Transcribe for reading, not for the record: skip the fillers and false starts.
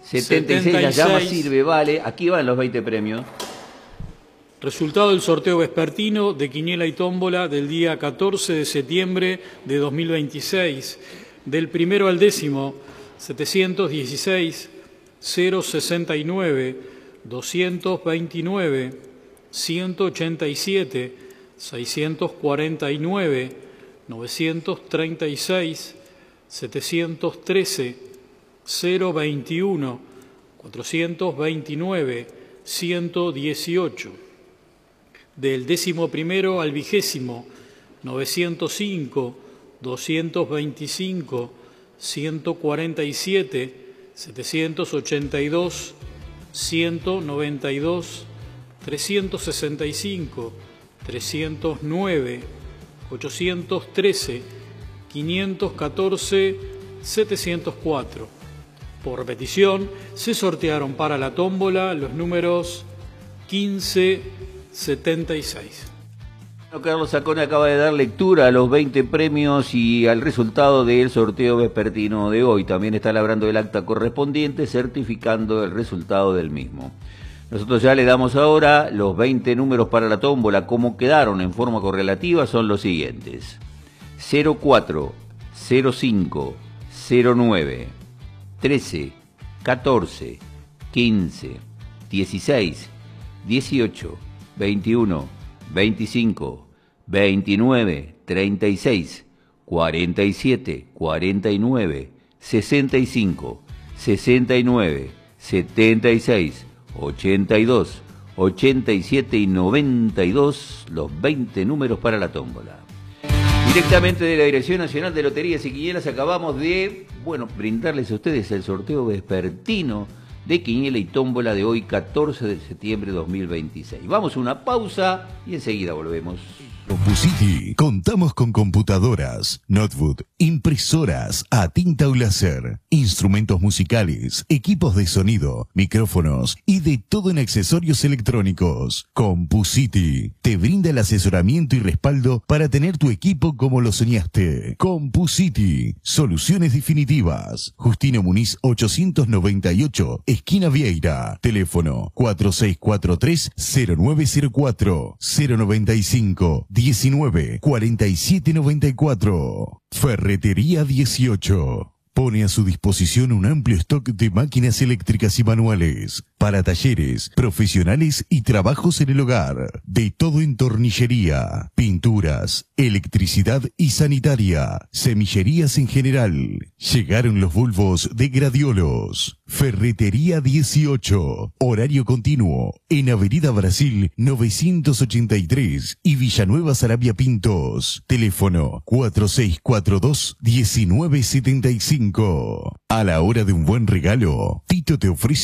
76, la llama sirve, vale. Aquí van los 20 premios. Resultado del sorteo vespertino de Quiniela y Tómbola del día 14 de septiembre de 2026. Del primero al décimo, 716, 069, 229, 187, 649, 936, 713, 021, 429, 118. Del 11º al 20º, 905, 225, 147, 782, 192, 365, 309, 813, 514, 704. Por repetición, se sortearon para la tómbola los números 1576. Carlos Sacone acaba de dar lectura a los 20 premios y al resultado del sorteo vespertino de hoy. También está labrando el acta correspondiente, certificando el resultado del mismo. Nosotros ya le damos ahora los 20 números para la tómbola. Como quedaron en forma correlativa son los siguientes: 04, 05, 09, 13, 14, 15, 16, 18, 21, 25, 29, 36, 47, 49, 65, 69, 76, 82, 87 y 92, los 20 números para la tómbola. Directamente de la Dirección Nacional de Loterías y Quinielas acabamos de, brindarles a ustedes el sorteo vespertino de Quiniela y Tómbola de hoy, 14 de septiembre de 2026. Vamos a una pausa y enseguida volvemos. CompuCity, contamos con computadoras, notebook, impresoras a tinta o láser, instrumentos musicales, equipos de sonido, micrófonos y de todo en accesorios electrónicos. CompuCity te brinda el asesoramiento y respaldo para tener tu equipo como lo soñaste. CompuCity, soluciones definitivas. Justino Muniz 898, esquina Vieira. Teléfono 4643-0904 095 19 47 94. Ferretería 18. Pone a su disposición un amplio stock de máquinas eléctricas y manuales para talleres, profesionales y trabajos en el hogar. De todo en tornillería, pinturas, electricidad y sanitaria, semillerías en general. Llegaron los bulbos de Gradiolos. Ferretería 18. Horario continuo en Avenida Brasil 983 y Villanueva Sarabia Pintos. Teléfono 4642-1975. A la hora de un buen regalo, Tito te ofrece